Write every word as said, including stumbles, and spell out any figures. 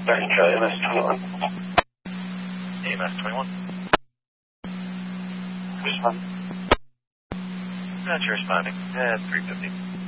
Starting Charlie, M S twenty-one. M S twenty-one. Respond. Not you responding. At three fifty.